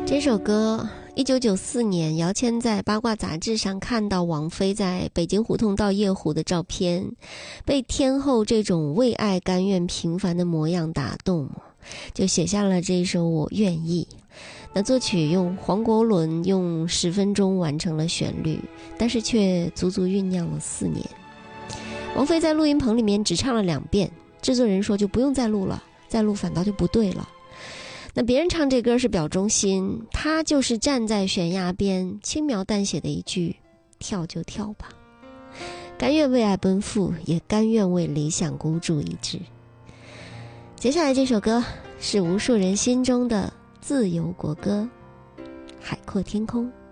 这首歌1994年姚谦在八卦杂志上看到王菲在北京胡同到夜壶的照片，被天后这种为爱甘愿平凡的模样打动，就写下了这首《我愿意》。那作曲用黄国伦用10分钟完成了旋律，但是却足足酝酿了4年。王菲在录音棚里面只唱了2遍，制作人说就不用再录了，再录反倒就不对了。那别人唱这歌是表忠心，他就是站在悬崖边，轻描淡写的一句跳就跳吧，甘愿为爱奔赴，也甘愿为理想孤注一掷。接下来这首歌是无数人心中的自由国歌，海阔天空。